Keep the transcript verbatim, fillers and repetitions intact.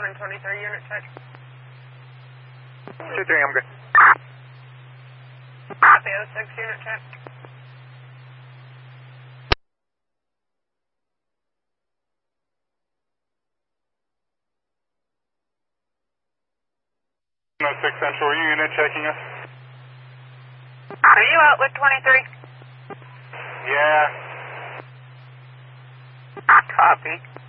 seven, twenty-three unit check. two three, I'm good. Copy, oh six unit check. oh six Central unit checking us. Are you out with twenty-three? Yeah. Copy.